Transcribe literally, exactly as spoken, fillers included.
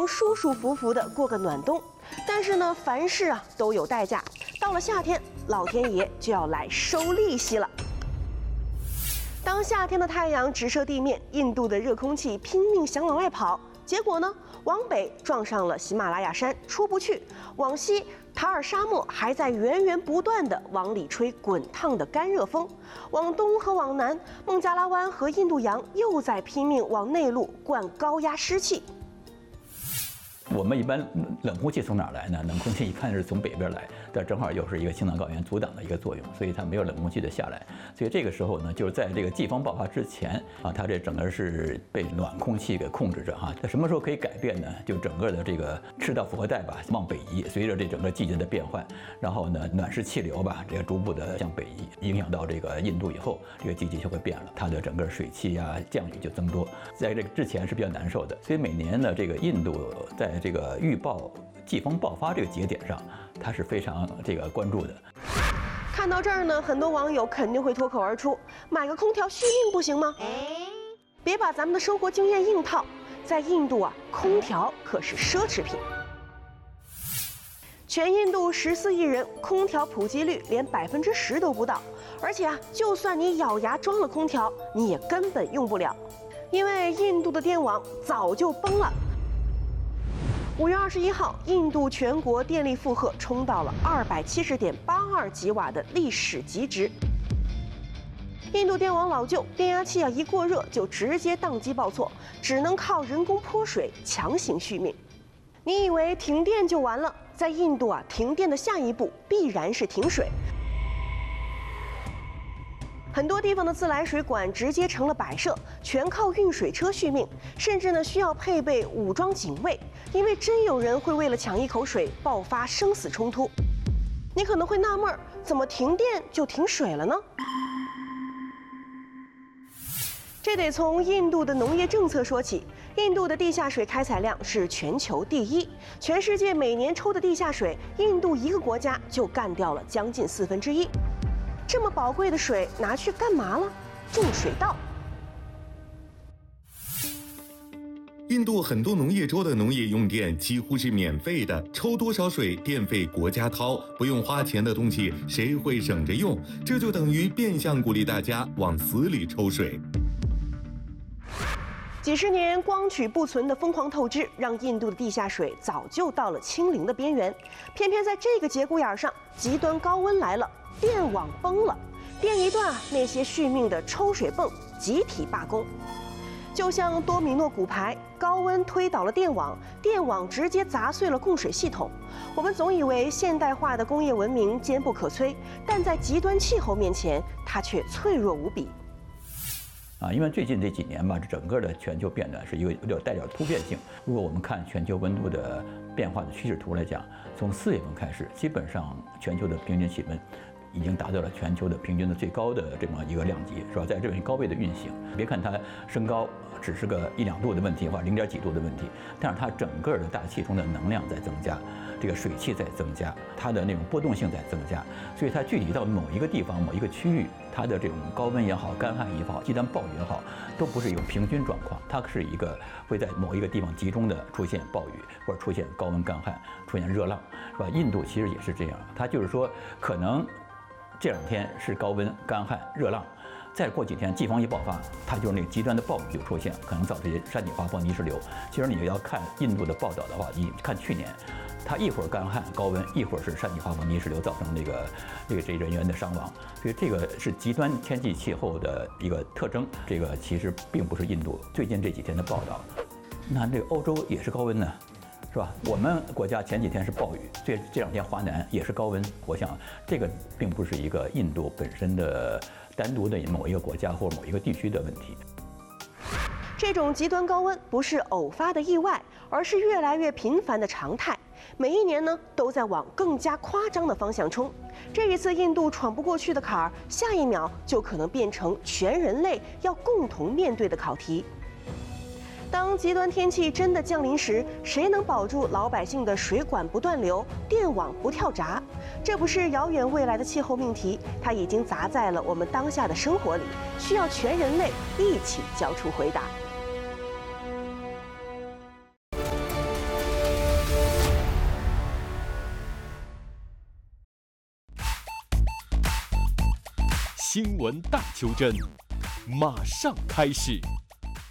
能舒舒服服的过个暖冬。但是呢，凡事啊都有代价，到了夏天，老天爷就要来收利息了。当夏天的太阳直射地面，印度的热空气拼命想往外跑，结果呢，往北撞上了喜马拉雅山，出不去；往西，塔尔沙漠还在源源不断地往里吹滚烫的干热风；往东和往南，孟加拉湾和印度洋又在拼命往内陆灌高压湿气。 我们一般冷空气从哪儿来呢？冷空气一看是从北边来，但正好又是一个青藏高原阻挡的一个作用，所以它没有冷空气的下来。所以这个时候呢，就是在这个季风爆发之前啊，它这整个是被暖空气给控制着哈。它什么时候可以改变呢？就整个的这个赤道复合带吧往北移，随着这整个季节的变换，然后呢暖湿气流吧这个逐步的向北移，影响到这个印度以后，这个季节就会变了，它的整个水汽啊降雨就增多。在这个之前是比较难受的，所以每年呢这个印度在这个预报季风爆发这个节点上，它是非常这个关注的。 看到这儿呢，很多网友肯定会脱口而出：买个空调续命不行吗？别把咱们的生活经验硬套，在印度啊，空调可是奢侈品。全印度十四亿人，空调普及率连百分之十都不到，而且啊，就算你咬牙装了空调，你也根本用不了，因为印度的电网早就崩了。五月二十一号，印度全国电力负荷冲到了二百七十点八二吉瓦的历史极值。印度电网老旧，变压器啊一过热就直接宕机报错，只能靠人工泼水强行续命。你以为停电就完了？在印度啊，停电的下一步必然是停水。很多地方的自来水管直接成了摆设，全靠运水车续命，甚至呢需要配备武装警卫，因为真有人会为了抢一口水爆发生死冲突。你可能会纳闷，怎么停电就停水了呢？这得从印度的农业政策说起。印度的地下水开采量是全球第一，全世界每年抽的地下水，印度一个国家就干掉了将近四分之一。这么宝贵的水拿去干嘛了？种水稻。 印度很多农业州的农业用电几乎是免费的，抽多少水电费国家掏，不用花钱的东西谁会省着用？这就等于变相鼓励大家往死里抽水。 几十年光取不存的疯狂透支，让印度的地下水早就到了清零的边缘。偏偏在这个节骨眼上，极端高温来了，电网崩了，电一断啊，那些续命的抽水泵集体罢工。就像多米诺骨牌，高温推倒了电网，电网直接砸碎了供水系统。我们总以为现代化的工业文明坚不可摧，但在极端气候面前，它却脆弱无比。 啊，因为最近这几年吧，这整个的全球变暖是一个有点带点突变性。如果我们看全球温度的变化的趋势图来讲，从四月份开始，基本上全球的平均气温已经达到了全球的平均的最高的这么一个量级，是吧？在这种高位的运行，别看它升高只是个一两度的问题或者零点几度的问题，但是它整个的大气中的能量在增加，这个水汽在增加，它的那种波动性在增加，所以它具体到某一个地方、某一个区域，它的这种高温也好、干旱也好、极端暴雨也好，都不是一个平均状况，它是一个会在某一个地方集中的出现暴雨，或者出现高温干旱、出现热浪，是吧？印度其实也是这样，它就是说可能这两天是高温、干旱、热浪，再过几天季风一爆发，它就是那个极端的暴雨就出现，可能造成山体滑坡、泥石流。其实你要看印度的报道的话，你看去年，它一会儿干旱高温，一会儿是山体滑坡、泥石流，造成这个这个这人员的伤亡。所以这个是极端天气气候的一个特征。这个其实并不是印度最近这几天的报道。那这个欧洲也是高温呢，是吧？我们国家前几天是暴雨，这这两天华南也是高温。我想这个并不是一个印度本身的单独的某一个国家或某一个地区的问题。 这种极端高温不是偶发的意外，而是越来越频繁的常态。每一年呢，都在往更加夸张的方向冲。这一次印度闯不过去的坎儿，下一秒就可能变成全人类要共同面对的考题。当极端天气真的降临时，谁能保住老百姓的水管不断流、电网不跳闸？这不是遥远未来的气候命题，它已经砸在了我们当下的生活里，需要全人类一起交出回答。 新闻大求真，马上开始。